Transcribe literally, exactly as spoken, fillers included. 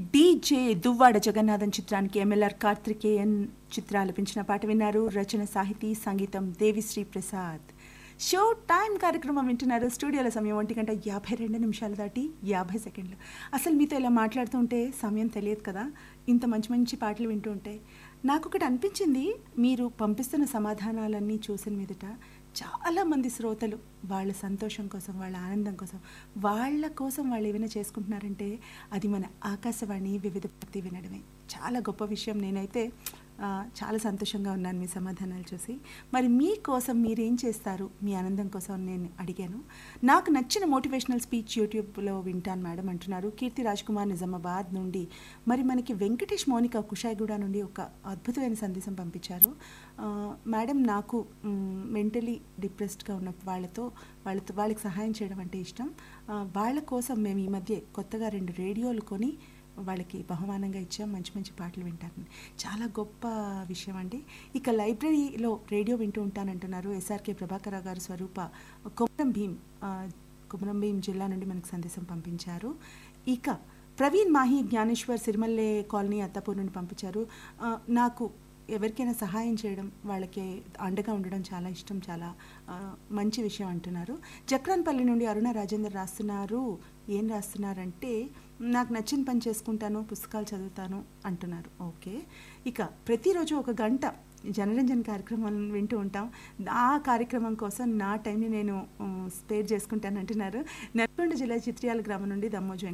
DJ Duvvada Jagannatham చిత్రానికి MLR Karthikeyan చిత్ర ఆలపించిన పాట విన్నారు. రచన సాహితీ సంగీతం దేవిశ్రీ ప్రసాద్. షో టైం కార్యక్రమం వింటున్నారు. స్టూడియోల సమయం ఒంటి గంట యాభై రెండు నిమిషాలు దాటి యాభై సెకండ్లు. అసలు మీతో ఇలా మాట్లాడుతుంటే సమయం తెలియదు కదా, ఇంత మంచి మంచి పాటలు వింటూ ఉంటే. నాకు ఒకటి అనిపించింది, మీరు పంపిస్తున్న సమాధానాలన్నీ చూసిన మీదట చాలామంది శ్రోతలు వాళ్ళ సంతోషం కోసం, వాళ్ళ ఆనందం కోసం, వాళ్ళ కోసం వాళ్ళు ఏమైనా చేసుకుంటున్నారంటే అది మన ఆకాశవాణి వివిధ భక్తి వినడమే. చాలా గొప్ప విషయం. నేనైతే చాలా సంతోషంగా ఉన్నాను మీ సమాధానాలు చూసి. మరి మీకోసం మీరేం చేస్తారు మీ ఆనందం కోసం నేను అడిగాను. నాకు నచ్చిన మోటివేషనల్ స్పీచ్ యూట్యూబ్లో వింటాను మేడం అంటున్నారు కీర్తి రాజ్ కుమార్ నిజామాబాద్ నుండి. మరి మనకి వెంకటేష్ మౌనిక కుషాయిగూడ నుండి ఒక అద్భుతమైన సందేశం పంపించారు. మేడం, నాకు మెంటలీ డిప్రెస్డ్గా ఉన్న వాళ్ళతో వాళ్ళతో వాళ్ళకి సహాయం చేయడం అంటే ఇష్టం. వాళ్ళ కోసం మేము ఈ మధ్య కొత్తగా రెండు రేడియోలు కొని వాళ్ళకి బహుమానంగా ఇచ్చాం. మంచి మంచి పాటలు వింటాను. చాలా గొప్ప విషయం అండి. ఇక లైబ్రరీలో రేడియో వింటూ ఉంటానంటున్నారు ఎస్ఆర్కే ప్రభాకర్ గారు స్వరూప కొమరం భీం కొమరం భీం జిల్లా నుండి మనకు సందేశం పంపించారు. ఇక ప్రవీణ్ మాహి జ్ఞానేశ్వర్ సిరిమల్లే కాలనీ అత్తాపూర్ నుండి పంపించారు. నాకు ఎవరికైనా సహాయం చేయడం, వాళ్ళకి అండగా ఉండడం చాలా ఇష్టం, చాలా మంచి విషయం అంటున్నారు. జక్రాన్పల్లి నుండి అరుణ రాజేందర్ రాస్తున్నారు. ఏం రాస్తున్నారంటే, నాకు నచ్చిన పని చేసుకుంటాను, పుస్తకాలు చదువుతాను అంటున్నారు. ఓకే. ఇక ప్రతిరోజు ఒక గంట జనరంజన్ కార్యక్రమం వింటూ ఉంటాం. ఆ కార్యక్రమం కోసం నా టైంని నేను స్పేర్ చేసుకుంటాను అంటున్నారు. నల్గొండ జిల్లా చిత్రియాల గ్రామం నుండి దమ్మోజు